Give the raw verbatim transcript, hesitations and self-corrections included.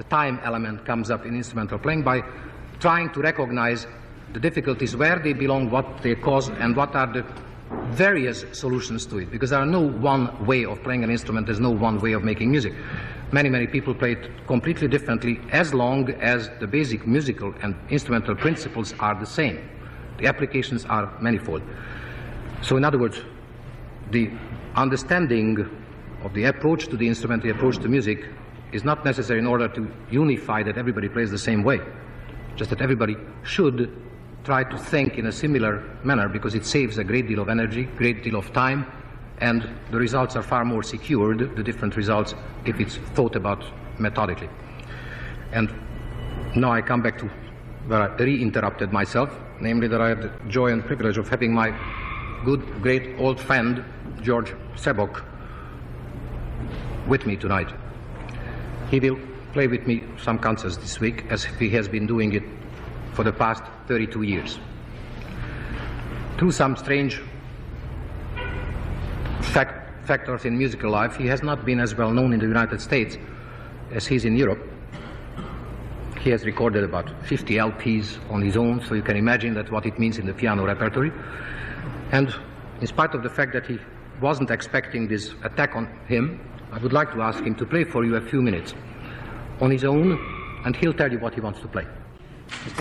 the time element comes up in instrumental playing by trying to recognize the difficulties, where they belong, what they cause, and what are the various solutions to it. Because there are no one way of playing an instrument, there's no one way of making music. Many, many people play it completely differently as long as the basic musical and instrumental principles are the same. The applications are manifold. So in other words, the understanding of the approach to the instrument, the approach to music, is not necessary in order to unify that everybody plays the same way. Just that everybody should try to think in a similar manner, because it saves a great deal of energy, great deal of time, and the results are far more secured, the different results, if it's thought about methodically. And now I come back to where I re-interrupted myself, namely that I had the joy and privilege of having my good, great old friend, George Sebok, with me tonight. He will play with me some concerts this week, as he has been doing it for the past thirty-two years. Through some strange fact, factors in musical life, he has not been as well known in the United States as he is in Europe. He has recorded about fifty L Ps on his own, so you can imagine that what it means in the piano repertory. And in spite of the fact that he wasn't expecting this attack on him, I would like to ask him to play for you a few minutes on his own, and he'll tell you what he wants to play.